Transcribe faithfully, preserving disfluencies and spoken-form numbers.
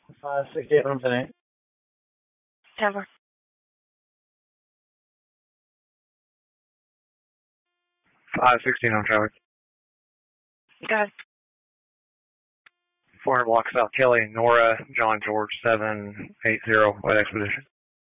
five sixty-eight room ten eight. Never. five sixteen on traffic. Go ahead. four hundred block South Kelly, Nora, John George seven eight zero, White Expedition.